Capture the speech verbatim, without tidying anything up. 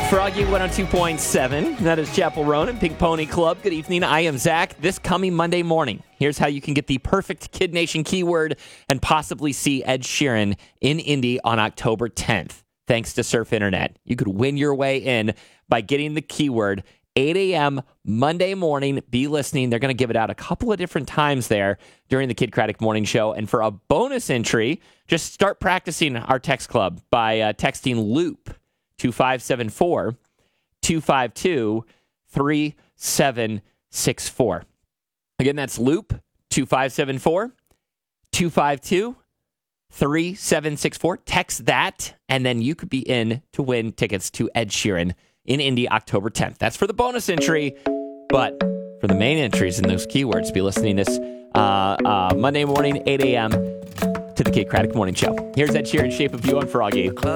Froggy one oh two point seven. That is Chapel Roan and Pink Pony Club. Good evening. I am Zach. This coming Monday morning, here's how you can get the perfect Kid Nation keyword and possibly see Ed Sheeran in Indy on October tenth. Thanks to Surf Internet. You could win your way in by getting the keyword eight a.m. Monday morning. Be listening. They're going to give it out a couple of different times there during the Kid Craddock Morning Show. And for a bonus entry, just start practicing our text club by uh, texting Loop to five seven four, two five two, three seven six four. Again, that's Loop to five seven four, two five two, three seven six four. Text that, and then you could be in to win tickets to Ed Sheeran in Indy October tenth. That's for the bonus entry, but for the main entries and those keywords, be listening this uh, uh, Monday morning, eight a.m. to the Kid Craddock Morning Show. Here's Ed Sheeran, Shape of You on Froggy.